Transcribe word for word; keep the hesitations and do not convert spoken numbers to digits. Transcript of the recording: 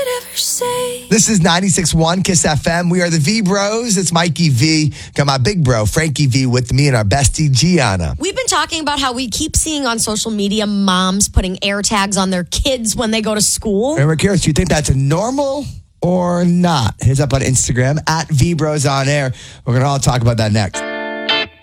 could ever say. This is ninety-six point one Kiss F M. We are the V Bros. It's Mikey V. Got my big bro, Frankie V, with me and our bestie, Gianna. We've been talking about how we keep seeing on social media moms putting air tags on their kids when they go to school. And we're curious, do you think that's normal or not? Hit us up on Instagram at V Bros On Air. We're going to all talk about that next.